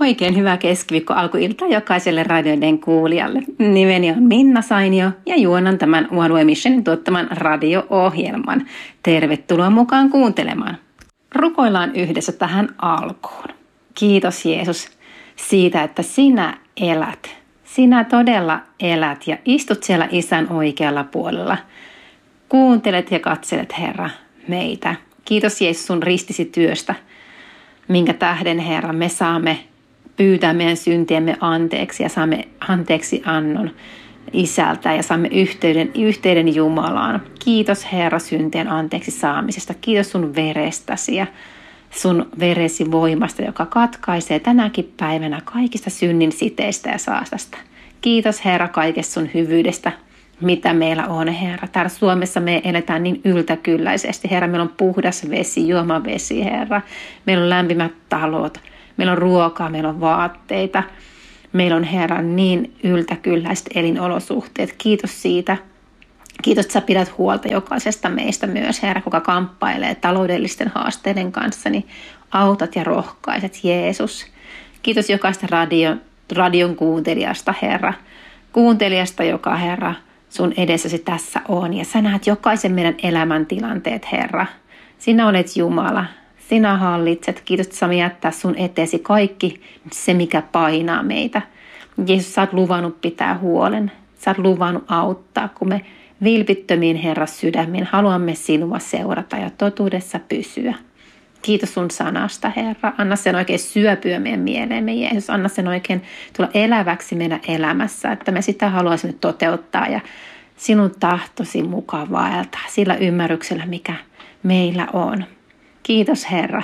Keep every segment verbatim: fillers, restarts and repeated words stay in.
Oikein hyvää keskiviikko alkuiltaa jokaiselle radioiden kuulijalle. Nimeni on Minna Sainio ja juonan tämän One Way Missionin tuottaman radio-ohjelman. Tervetuloa mukaan kuuntelemaan. Rukoillaan yhdessä tähän alkuun. Kiitos Jeesus siitä, että sinä elät. Sinä todella elät ja istut siellä Isän oikealla puolella. Kuuntelet ja katselet, Herra, meitä. Kiitos Jeesus sun ristisi työstä, minkä tähden, Herra, me saamme pyytää meidän syntiemme anteeksi ja saamme anteeksi annon Isältä ja saamme yhteyden, yhteyden Jumalaan. Kiitos Herra syntien anteeksi saamisesta. Kiitos sun verestäsi ja sun veresi voimasta, joka katkaisee tänäkin päivänä kaikista synnin siteistä ja saastasta. Kiitos Herra kaikesta sun hyvyydestä, mitä meillä on, Herra. Täällä Suomessa me eletään niin yltäkylläisesti. Herra, meillä on puhdas vesi, juomavesi, Herra. Meillä on lämpimät talot. Meillä on ruokaa, meillä on vaatteita. Meillä on, Herra, niin yltäkylläiset elinolosuhteet. Kiitos siitä. Kiitos, että sä pidät huolta jokaisesta meistä myös, Herra, kuka kamppailee taloudellisten haasteiden kanssa. Niin autat ja rohkaiset, Jeesus. Kiitos jokaista radio, radion kuuntelijasta, Herra. Kuuntelijasta, joka, Herra, sun edessäsi tässä on. Ja sä näet jokaisen meidän elämäntilanteet, Herra. Sinä olet Jumala. Sinä hallitset. Kiitos, että saamme jättää sun eteesi kaikki se, mikä painaa meitä. Jeesus, sä oot luvannut pitää huolen. Sä oot luvannut auttaa, kun me vilpittömiin, Herra, sydämin haluamme sinua seurata ja totuudessa pysyä. Kiitos sun sanasta, Herra. Anna sen oikein syöpyä meidän mieleemme, Jeesus. Anna sen oikein tulla eläväksi meidän elämässä, että me sitä haluaisimme toteuttaa ja sinun tahtosi mukaan vaeltaa sillä ymmärryksellä, mikä meillä on. Kiitos, Herra,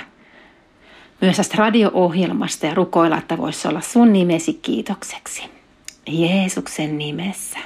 myös tästä radio-ohjelmasta ja rukoilla, että voisi olla sun nimesi kiitokseksi. Jeesuksen nimessä.